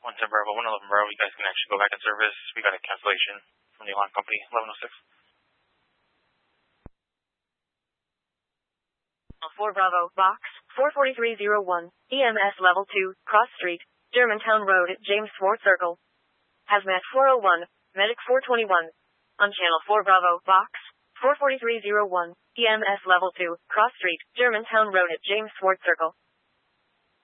110 Bravo, 111 Bravo, you guys can actually go back in service. We got a cancellation from the alarm company, 1106. 4 Bravo, Box, 44301, EMS Level 2, Cross Street, Germantown Road, James Ford Circle. Hazmat 401, Medic 421. On Channel 4 Bravo, Box, 44301, EMS Level 2, Cross Street, Germantown Road, James Ford Circle.